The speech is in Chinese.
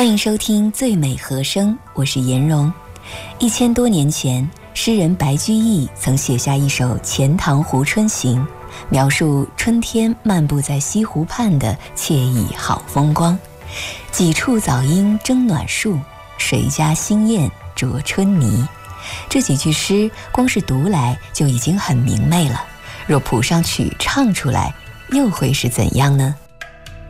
欢迎收听最美和声，我是颜荣。1000多年前，诗人白居易曾写下一首《钱塘湖春行》，描述春天漫步在西湖畔的惬意好风光。几处早莺争暖树，谁家新燕啄春泥。这几句诗光是读来就已经很明媚了，若谱上曲唱出来，又会是怎样呢？